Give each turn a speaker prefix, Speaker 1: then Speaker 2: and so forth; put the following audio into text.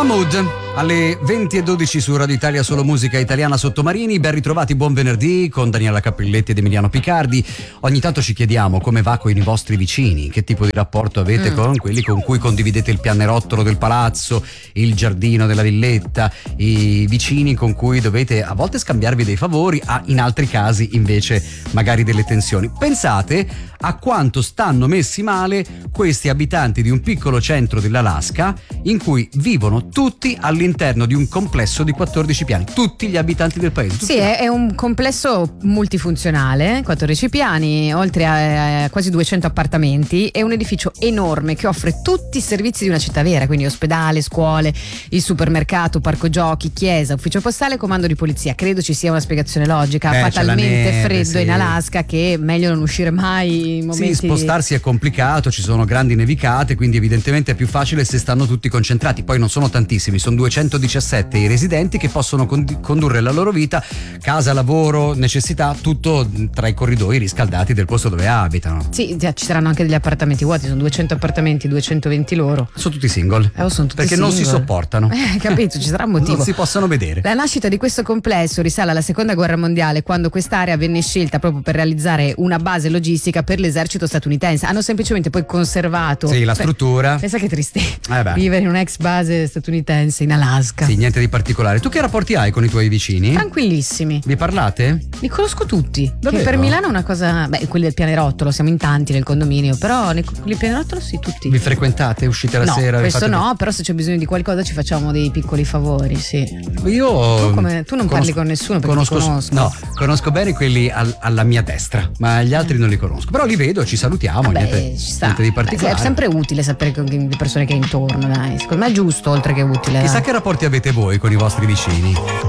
Speaker 1: Mahmood alle 20:12 su Radio Italia, solo musica italiana. Sottomarini, ben ritrovati, buon venerdì con Daniela Cappelletti ed Emiliano Picardi. Ogni tanto ci chiediamo come va con i vostri vicini, che tipo di rapporto avete con quelli con cui condividete il pianerottolo del palazzo, il giardino della villetta, i vicini con cui dovete a volte scambiarvi dei favori, in altri casi invece magari delle tensioni. Pensate a quanto stanno messi male questi abitanti di un piccolo centro dell'Alaska in cui vivono tutti all'interno di un complesso di 14 piani, tutti gli abitanti del paese.
Speaker 2: Sì, è un complesso multifunzionale, 14 piani, oltre a quasi 200 appartamenti, è un edificio enorme che offre tutti i servizi di una città vera, quindi ospedale, scuole, il supermercato, parco giochi, chiesa, ufficio postale, comando di polizia. Credo ci sia una spiegazione logica. Fa talmente neve, freddo in Alaska che è meglio non uscire mai in momenti...
Speaker 1: Sì, spostarsi è complicato, ci sono grandi nevicate, quindi evidentemente è più facile se stanno tutti concentrati. Poi non sono tantissimi, sono 217 i residenti che possono condurre la loro vita, casa, lavoro, necessità, tutto tra i corridoi riscaldati del posto dove abitano.
Speaker 2: Sì, ci saranno anche degli appartamenti vuoti, sono 200 appartamenti, 220 loro.
Speaker 1: Sono tutti single.
Speaker 2: Sono tutti
Speaker 1: perché
Speaker 2: single.
Speaker 1: Non si sopportano.
Speaker 2: Capito, ci sarà un motivo.
Speaker 1: Non si possono vedere.
Speaker 2: La nascita di questo complesso risale alla seconda guerra mondiale, quando quest'area venne scelta proprio per realizzare una base logistica per l'esercito statunitense. Hanno semplicemente poi conservato
Speaker 1: la struttura.
Speaker 2: Pensa che tristezza vivere in un'ex base statunitense in Alaska.
Speaker 1: Sì, niente di particolare. Tu che rapporti hai con i tuoi vicini?
Speaker 2: Tranquillissimi.
Speaker 1: Vi parlate?
Speaker 2: Li conosco tutti.
Speaker 1: Davvero?
Speaker 2: Che per Milano è una cosa... quelli del pianerottolo, siamo in tanti nel condominio, però quelli del pianerottolo sì, tutti.
Speaker 1: Vi frequentate? Uscite la sera?
Speaker 2: Questo no, però se c'è bisogno di qualcosa ci facciamo dei piccoli favori, sì.
Speaker 1: Io...
Speaker 2: Tu non parli con nessuno perché ti conosco.
Speaker 1: No, conosco bene quelli alla mia destra, ma gli altri non li conosco. Però li vedo, ci salutiamo, niente di particolare.
Speaker 2: È sempre utile sapere le persone che hai intorno, dai. Secondo me è giusto, oltre che utile.
Speaker 1: Chissà che rapporti avete voi con i vostri vicini.